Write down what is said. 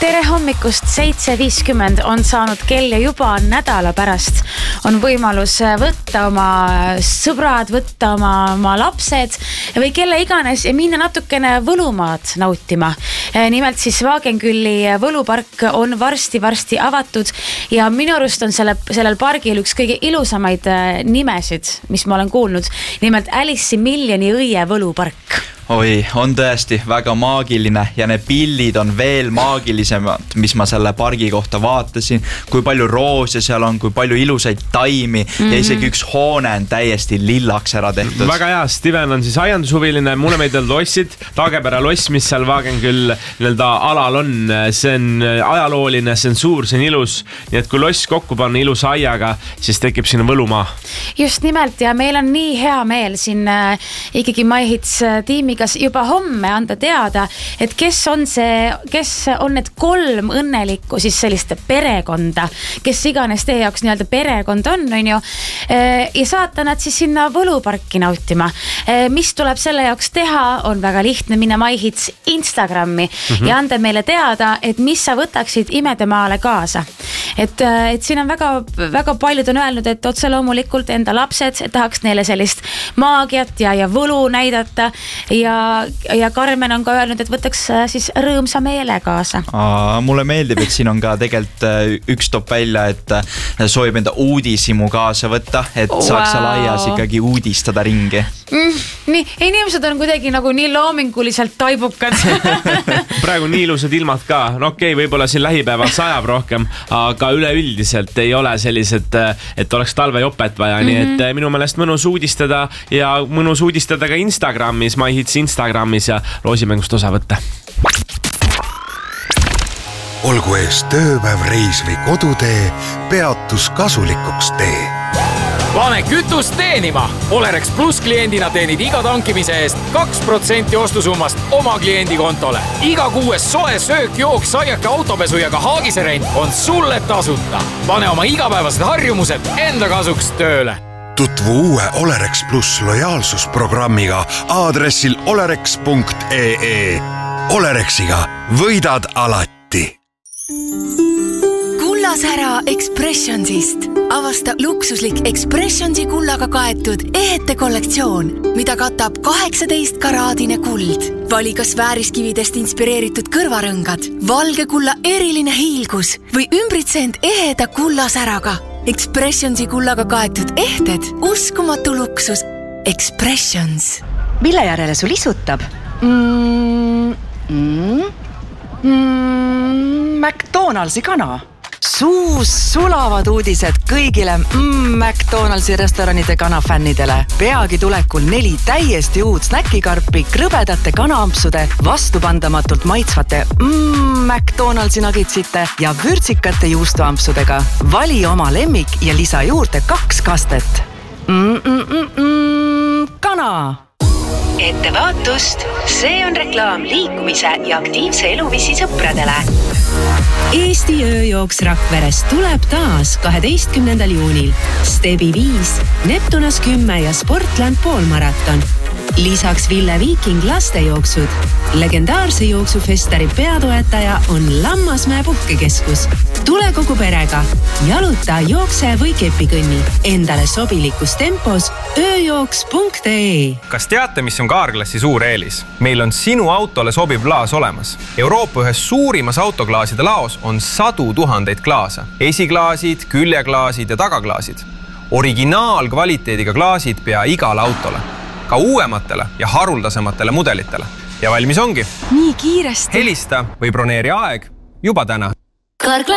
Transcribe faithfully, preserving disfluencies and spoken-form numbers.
tere hommikust, seitse viiskümmend on saanud kell ja juba nädala pärast on võimalus võtta oma sõbrad, võtta oma, oma lapsed või kelle iganes ja minna natukene Võlumaad nautima. Nimelt siis Vaagenkülli Võlupark on varsti-varsti avatud ja minu arust on selle, sellel pargil üks kõige ilusamaid nimesid, mis ma olen kuulnud. Nimelt Alice'i miljoni õie Võlupark. Oi, on tõesti väga maagiline ja need pildid on veel maagilisemad, mis ma selle pargi kohta vaatasin, kui palju roose seal on, kui palju ilusaid taimi mm-hmm. ja isegi üks hoone on täiesti lillaks ära tehtud. Väga hea, Steven on siis aiandushuviline, mulle meeldib lossid, Taagepera loss, mis seal Vaagenküll nii-öelda alal on, see on ajalooline, see on suur, see on ilus, nii et kui loss kokku panna ilusa aiaga, siis tekib sinna Võlumaa. Just nimelt ja meil on nii hea meel siin äh, ikkagi MyHits tiimi kas juba homme anda teada, et kes on see, kes on need kolm õnnelikku siis selliste perekonda, kes iganes teie jaoks nii-öelda perekond on, on ju, ja saata nad siis sinna Võluparki nautima. Mis tuleb selle jaoks teha, on väga lihtne minna MyHits Instagrami mm-hmm. ja anda meile teada, et mis sa võtaksid Imedemaale kaasa. Et, et siin on väga, väga paljud on öelnud, et otse loomulikult enda lapsed tahaks neile sellist maagiat ja, ja võlu näidata ja, ja Karmen on ka öelnud, et võtaks siis rõõmsa meele kaasa. Aa, mulle meeldib, et siin on ka tegelikult üks top välja, et soovib enda uudisimu kaasa võtta, et wow. saaks seal aias ikkagi uudistada ringi. Mm, nii, inimesed on kuidagi nagu nii loominguliselt taibukad. Praegu nii ilusad ilmad ka. No okei, võib-olla siin lähipäeval sajab rohkem, aga üleüldiselt ei ole sellised, et oleks talvejopet vaja. Mm-hmm. Nii et minu meelest mõnus uudistada ja mõnus uudistada ka Instagramis, MyHits Instagramis ja loosimängust osa võtta. Olgu ees tööpäev, reis või kodutee, peatus kasulikuks tee. Pane kütust teenima! Olerex Plus kliendina teenid iga tankimise eest kaks protsenti ostusummast oma kliendi kontole. Iga kuues soe söök, jook, saiake, autopesu ja ka haagiserent on sulle tasuta. Pane oma igapäevased harjumused enda kasuks tööle. Tutvu uue Olerex Plus lojaalsusprogrammiga aadressil olerex punkt ee. Olerexiga võidad alati. Kullasära Expressionsist. Avasta luksuslik Expressionsi kullaga kaetud ehete kollektsioon, mida katab kaheksateist karaadine kuld. Vali kas vääriskividest inspireeritud kõrvarõngad, valge kulla eriline hiilgus või ümbritseend eheda kullasäraga. Expressionsi kullaga kaetud ehted, uskumatu luksus. Expressions. Mille järele sul isutab? Mm, mm, mm, McDonaldsi kana. Suus sulavad uudised kõigile mm, McDonaldsi restoranide kanafännidele. Peagi tulekul neli täiesti uut snäkikarpi krõbedate kanaampsude, vastupandamatult maitsvate mm, McDonaldsi nagitsite ja vürtsikate juustuampsudega. Vali oma lemmik ja lisa juurde kaks kastet. Mm, mm, mm, mm, kana! Ettevaatust, see on reklaam liikumise ja aktiivse eluviisi sõpradele. Eesti ööjooks Rakverest tuleb taas kaheteistkümnendal juunil. Stebi viis, Neptunas kümme ja Sportland poolmaraton. Lisaks Ville Viiking lastejooksud. Legendaarse jooksufestari peatoetaja on Lammasmäe puhkekeskus. Tule kogu perega. Jaluta, jookse või kepikõnni. Endale sobilikus tempos ööjooks punkt ee. Kas teate, mis on Kaarklassi suur eelis? Meil on sinu autole sobiv klaas olemas. Euroopa ühes suurimas autoklaaside laos on sadu tuhandeid klaasa. Esiklaasid, küljeklaasid ja tagaklaasid. Originaalkvaliteediga klaasid pea igale autole. Ka uuematele ja haruldasematele mudelitele. Ja valmis ongi. Nii kiiresti. Helista või broneeri aeg juba täna.